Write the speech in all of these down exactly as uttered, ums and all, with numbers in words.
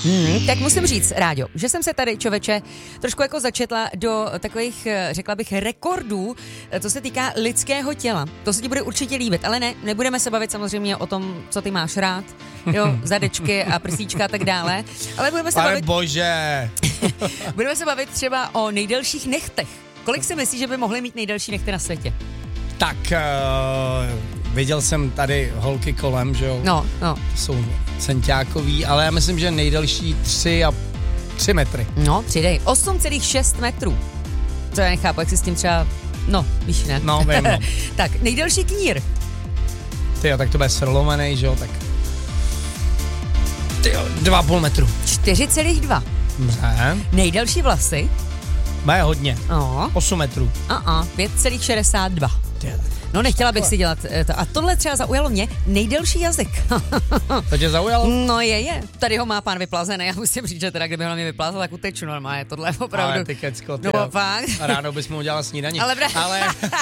Hmm, tak musím říct, Ráďo, že jsem se tady, čověče, trošku jako začetla do takových, řekla bych, rekordů, co se týká lidského těla. To se ti bude určitě líbit, ale ne, nebudeme se bavit samozřejmě o tom, co ty máš rád, jo, zadečky a prsíčka a tak dále, ale budeme se Ale bavit... bože! budeme se bavit třeba o nejdelších nechtech. Kolik si myslíš, že by mohly mít nejdelší nechty na světě? Tak, uh, viděl jsem tady holky kolem, že jo? No, no. Jsou centiákový, ale já myslím, že nejdelší tři a tři metry. No, přidej. osm celá šest metrů. To já nechápu, jak si s tím třeba... No, víš, ne? No, vím, no. Tak, nejdelší knír. Tyjo, tak to bude srlomenej, že jo, tak... Tyjo, dva a půl metru. čtyři celá dva. Dobře. Nejdelší vlasy. Má hodně. No. osm metrů. A pět celá šedesát dva. No, nechtěla bych si dělat to. A tohle třeba zaujalo mě, nejdelší jazyk. To tě zaujalo? No je, je. Tady ho má pán vyplazený. Já musím říct, že teda, kdyby ho na mě vyplázal, tak uteču normálně. Tohle je opravdu. Ale ty kecko, ty no, jo. fakt. Ráno bys mu udělala snídaní. Ale bra... Ale...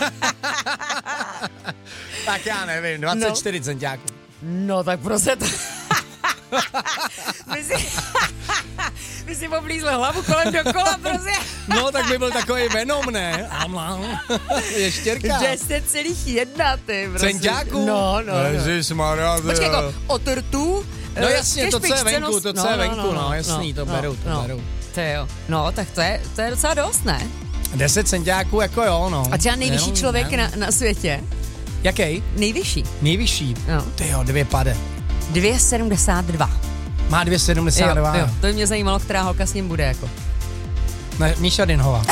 tak já nevím, dvacet čtyři no. centiáků. No tak prostě to... Vy si... Vy si oblízl hlavu kolem dokola, prostě. No, tak by byl takový Venom, ne? Je štěrka. deset celá jedna, ty, prostě. Centiáků? No, no, no. Ježišmarja. Počkej, jako od rtů. No jasně, to, co je venku, to, co je venku, no, jasný, to beru, to no, beru. To jo. No, tak to je, to je docela dost, ne? deset centiáků, jako jo, no. A třeba nejvyšší člověk na, na světě? Jaký? Nejvyšší. Nejvyšší? No. Ty jo, dvě pade. dvě sedmdesát dva. Má dvě sedmdesát dva. Jo, jo, to by mě zajímalo, která holka s ním bude, jako. Ne, Míša Dinhová.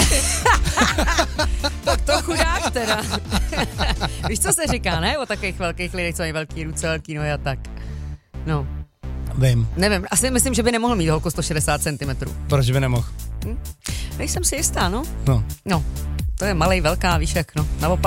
Tak to chudák teda. Víš, co se říká, ne? O takových velkých lidech, co mají velký ruce, velký nohy a tak. No. Vím. Nevím, asi myslím, že by nemohl mít holku sto šedesát centimetrů. Proč by nemohl? Hm? Nejsem si jistá, no. No. No, to je malej, velká, víš jak, no. Naopak.